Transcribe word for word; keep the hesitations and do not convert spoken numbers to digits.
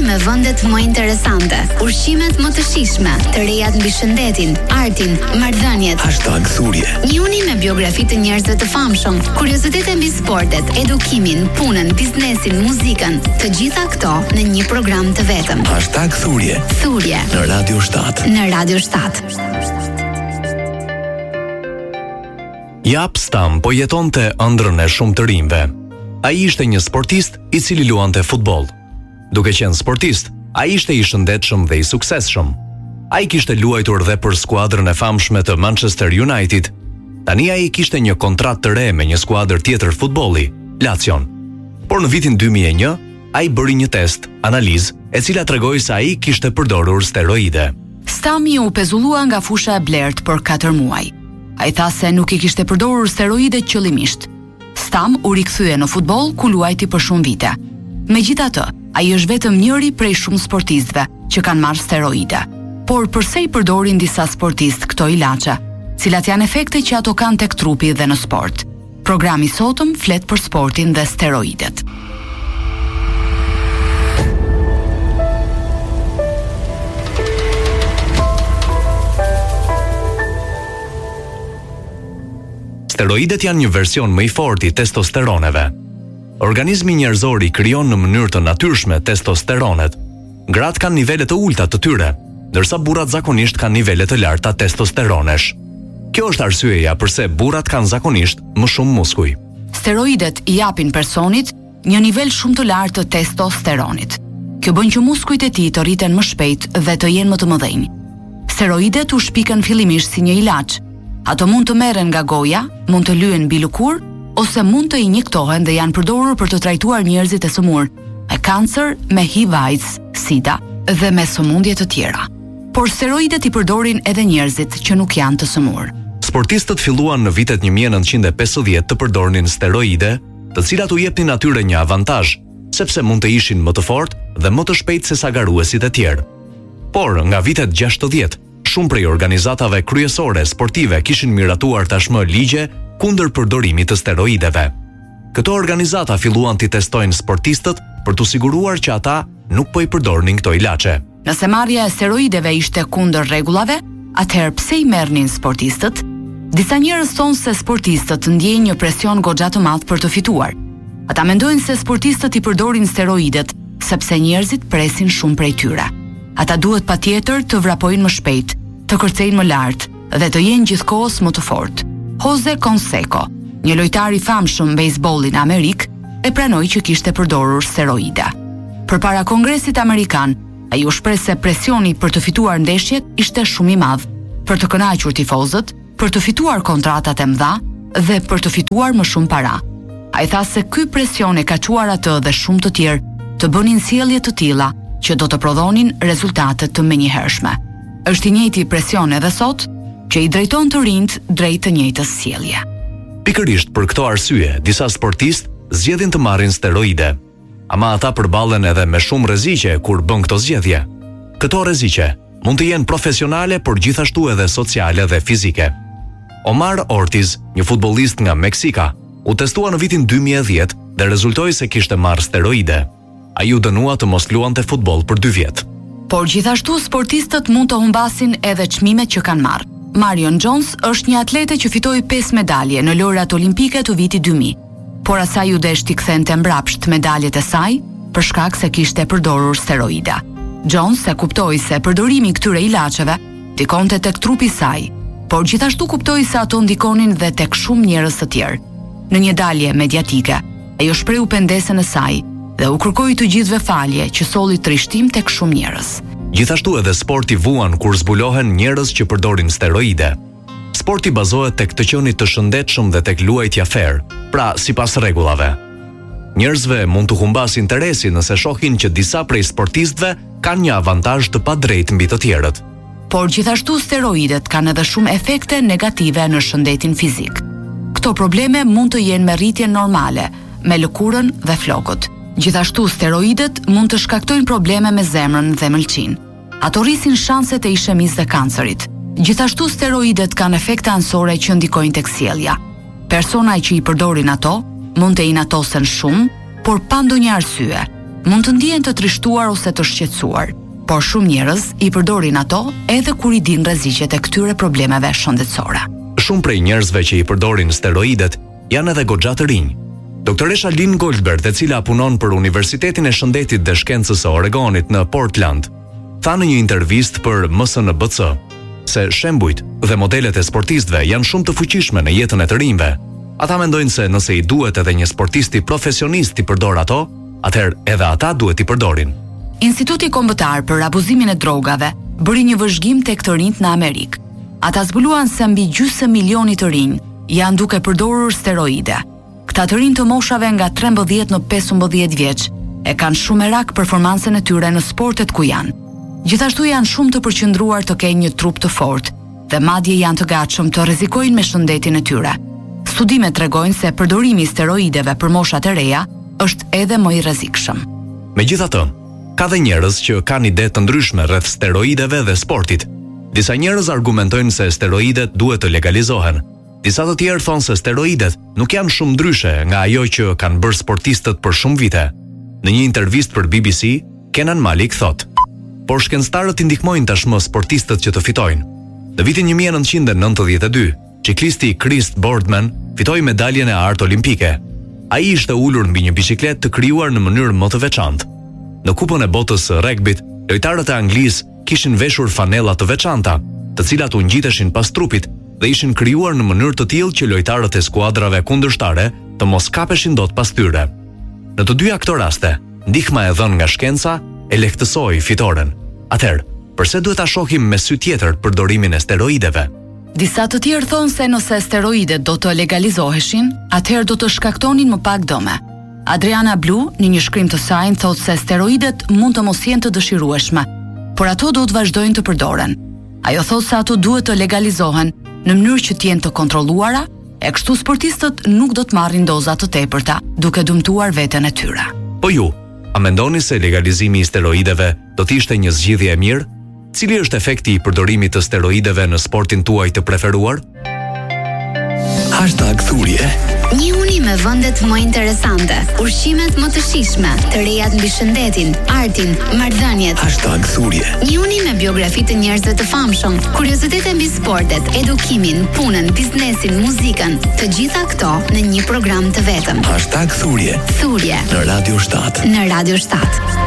me vendet më interesante, ushqimet më të shijshme, të rejat mbi shëndetin, artin, marrëdhëniet. Hashtag thurje. Njuni me biografi të njerëzve të famshëm, kuriozitete mbi sportet, edukimin, punën, biznesin, muzikën, të gjitha këto në një program të vetëm. Hashtag thurje. Thurje. Në Radio shtat. Në Radio shtat. Jap Stam po jetonte ëndrrën e shumë të rinjve. Ai ishte një sportist i cili luante futboll. Duke qenë sportist, ai ishte i shëndetshëm dhe i suksesshëm. Ai kishte luajtur dhe për skuadrën e famshme të Manchester United. Tani ai kishte një kontratë të re me një skuadër tjetër futbolli, Lazio. Por në vitin dy mijë e një, ai bëri një test, analizë, e cila tregoi se ai kishte përdorur steroide. Stami u pezullua nga fusha e blert për katër muaj. Ai tha se nuk i kishte përdorur steroide qëllimisht. Stam u rikthye në futboll ku luajti për shumë vite. Megjithatë, ai është vetëm njëri prej shumë sportistëve që kanë marrë steroide. Por përse i përdorin disa sportistë këto ilaçe? Cilat janë efektet që ato kanë tek trupi dhe në sport? Programi sotëm flet për sportin dhe steroidet. Steroidet janë një version më i fortë i testosteroneve. Organizmi njerëzor i krijon në mënyrë të natyrshme testosteronet. Gratë kanë nivele të ulta të tyre, ndërsa burrat zakonisht kanë nivele të larta testosteronesh. Kjo është arsyeja pse burrat kanë zakonisht më shumë muskuj. Steroidet i japin personit një nivel shumë të lartë të testosteronit. Kjo bën që muskujt e tij të rriten më shpejt dhe të jenë më të mëdhenj. Steroidet u shpiken fillimisht si një ilaç. Ato mund të merren nga goja, mund të lyen mbi lëkurë, ose mund të injektohen dhe janë përdorur për të trajtuar njerëzit e sëmurë, me kancer, me H I V AIDS, SIDA dhe me sëmundje të tjera. Por steroidet i përdorin edhe njerëzit që nuk janë të sëmurë. Sportistët filluan në vitet një mijë e nëntëqind e pesëdhjetë të përdornin steroide, të cilat u jepnin atyre një avantazh, sepse mund të ishin më të fortë dhe më të shpejtë se sa garuesit e tjerë. Por nga vitet gjashtëdhjetë, shumë prej organizatave kryesore sportive kishin miratuar tashmë ligje kundër përdorimit të steroideve. Këto organizata filluan të testojnë sportistët për të siguruar që ata nuk po i përdornin këto ilaçe. Nëse marrja e steroideve ishte kundër rregullave, atëherë pse i merrnin sportistët? Disa njerëz thonë se sportistët ndjejnë një presion goxha të madh për të fituar. Ata mendojnë se sportistët i përdorin steroidet sepse njerëzit presin shumë prej tyre. Ata duhet patjetër të vrapojnë më shpejt, të kërcejnë më lart dhe të jenë gjithkohës më të fortë. Jose Canseco, një lojtar i famshëm bejsbolli në Amerikë, e pranoi që kishte përdorur steroide. Përpara Kongresit Amerikan, ai u shpreh se presioni për të fituar ndeshjet ishte shumë i madh, për të kënaqur tifozët, për të fituar kontratat e mëdha dhe për të fituar më shumë para. Ai tha se ky presion e ka çuar atë dhe shumë të tjerë të bënin sjellje të tilla që do të prodhonin rezultate të menjëhershme. Është i njëjti presion edhe sot që i drejton të rinjt drejt të njëjtës sjellje. Pikërisht për këto arsye, disa sportistë zgjedhin të marrin steroide, ama ata përballen edhe me shumë rreziqe kur bën këto zgjedhje. Këto rreziqe mund të jenë profesionale, por gjithashtu edhe sociale dhe fizike. Omar Ortiz, një futbollist nga Meksika, u testua në vitin dy mijë e dhjetë dhe rezultoi se kishte marrë steroide. Ai u dënua të mos luante futboll për dy vjet. Por gjithashtu sportistët mund të humbasin edhe çmimet që kanë marrë. Marion Jones është një atlete që fitoi pesë medalje në lojrat olimpike të vitit dy mijë, por asaj u desh t'i kthente mbrapsht medaljet e saj për shkak se kishte përdorur steroida. Jones e kuptoi se përdorimi i këtyre ilaçeve ndikonte tek trupi i saj, por gjithashtu kuptoi se ato ndikonin dhe tek shumë njerëz të tjerë. Në një dalje mediatike, ai u shprehu pendesën e saj dhe u kërkoi të gjithëve falje që solli trishtim tek shumë njerëz. Gjithashtu edhe sporti vuan kur zbulohen njerëz që përdorin steroide. Sporti bazohet tek të qenit të shëndetshëm dhe tek luajtja fair, pra sipas rregullave. Njerëzve mund të humbasin interesin nëse shohin që disa prej sportistëve kanë një avantazh të padrejtë mbi të tjerët. Por gjithashtu steroidet kanë edhe shumë efekte negative në shëndetin fizik. Këto probleme mund të jenë me rritjen normale, me lëkurën dhe flokët. Gjithashtu steroidet mund të shkaktojnë probleme me zemrën dhe mëlçin. Ato rrisin shanset e ishemisë dhe kancerit. Gjithashtu steroidet kanë efekte anësore që ndikojnë tek sjellja. Persona që i përdorin ato mund të inatosen shumë, por pa ndonjë arsye. mund të ndihen të trishtuar ose të shqetësuar, por shumë njerëz i përdorin ato edhe kur i dinë rreziqet e këtyre problemeve shëndetësore. Shumë prej njerëzve që i përdorin steroidet janë edhe goxha të rinj. Doktoresha Lynn Goldberg, e cila punon për Universitetin e Shëndetit dhe Shkencës së Oregonit në Portland, tha në një intervistë për M S N B C se shembujt dhe modelet e sportistëve janë shumë të fuqishme në jetën e të rinjve. Ata mendojnë se nëse i duhet edhe një sportisti profesionist i përdor ato, atëherë edhe ata duhet i përdorin. Instituti Kombëtar për Abuzimin e Drogave bëri një vëzhgim tek të rinjt në Amerikë. Ata zbuluan se mbi gjysmë milioni të rinj janë duke përdorur steroide. Këta të rinj të moshave nga trembëdhjetë në pesëmbëdhjetë vjeç e kanë shumë merak performancën e tyre në sportet ku janë. Gjithashtu janë shumë të përqendruar të kenë një trup të fortë dhe madje janë të gatshëm të rrezikojnë me shëndetin e tyre. Studimet tregojnë se përdorimi i steroideve për moshat e reja është edhe më i rrezikshëm. Megjithatë, ka dhe njerëz që kanë ide të ndryshme rreth steroideve dhe sportit. Disa njerëz argumentojnë se steroidet duhet të legalizohen. Disa të tjerë thonë se steroidet nuk janë shumë ndryshe nga ajo që kanë bërë sportistët për shumë vite. Në një intervistë për B B C, Kenan Malik thotë: "Por shkencëtarët i ndihmojnë tashmë sportistët që të fitojnë. Në vitin një mijë e nëntëqind e nëntëdhjetë e dy, ciklisti Chris Boardman fitoi medaljen e artë olimpike. Ai ishte ulur mbi një biçikletë të krijuar në mënyrë më të veçantë. Në Kupën e Botës së Regbit, lojtarët e Anglisë kishin veshur fanella të veçanta, të cilat u ngjiteshin pas trupit dhe ishin krijuar në mënyrë të tillë që lojtarët e skuadrave kundërshtare të mos kapeshin dot pas tyre. Në të dyja këto raste, ndihma e dhënë nga shkenca e lehtësoi fitoren. Atëherë, pse duhet ta shohim me sy tjetër përdorimin e steroideve?" Disa të tjerë thonë se nëse steroidet do të legalizoheshin, atëherë do të shkaktonin më pak dëme. Adriana Blue, në një shkrim të saj, thotë se steroidet mund të mos jenë të dëshirueshme, por ato do të vazhdojnë të përdoren. Ajo thotë se ato duhet të legalizohen në mënyrë që të jenë të kontrolluara, e kështu sportistët nuk do të marrin doza të tepërta, duke dëmtuar veten e tyre. Po ju, a mendoni se legalizimi i steroideve do të ishte një zgjidhje e mirë? Cili është efekti i përdorimit të steroideve në sportin tuaj të preferuar? Hashtag Thurje. Një uni me vendet më interesante, ushqimet më të shijshme, të rejat mbi shëndetin, artin, marrëdhëniet. Hashtag Thurje. Një uni me biografi të njerëzve të famshëm, kuriozitete mbi sportet, edukimin, punën, biznesin, muzikën, të gjitha këto në një program të vetëm. Hashtag Thurje. Thurje Në Radio shtat. Në Radio shtat.